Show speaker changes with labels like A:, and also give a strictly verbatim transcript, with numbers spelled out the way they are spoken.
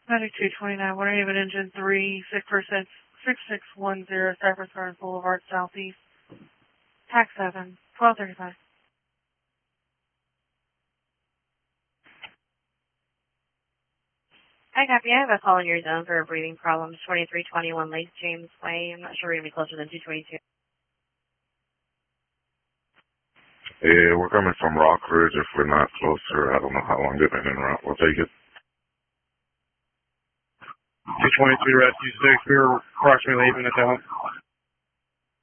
A: ninety-two twenty-nine, Winter Haven Engine three, six six one zero, Cypress Gardens Boulevard, Southeast. Tax seven, twelve thirty-five.
B: I copy. I have a call in your zone for breathing problems, twenty-three twenty-one Lake James Way. I'm not sure we're going to be closer than two twenty-two.
C: Yeah, we're coming from Rockridge. If we're not closer, I don't know how long they've been en route. We'll take it.
D: two twenty-two Rescue six, we were approximately leaving at the home.